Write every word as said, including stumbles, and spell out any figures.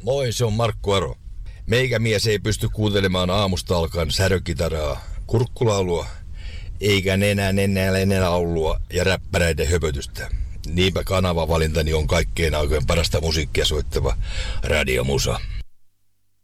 Moi, se on Markku Aro. Meikämies ei pysty kuuntelemaan aamusta alkaen särökitaraa, kurkkulaulua, eikä nenää nenää nenää laulua ja räppäreiden höpötystä. Niinpä kanavavalintani on kaikkein aikojen parasta musiikkia soittava Radiomusa.